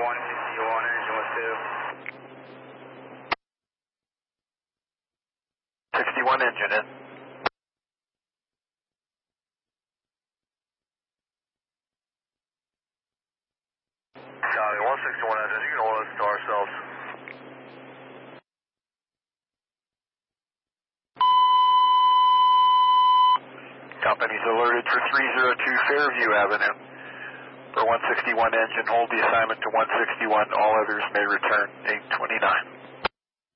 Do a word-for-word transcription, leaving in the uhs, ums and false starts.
one sixty-one, engine with two. sixty-one engine in. Copy, one sixty-one engine, you can hold us to ourselves. Company's alerted for three oh two Fairview Avenue. For one sixty-one engine, hold the assignment to one sixty-one. All others may return eight twenty-nine.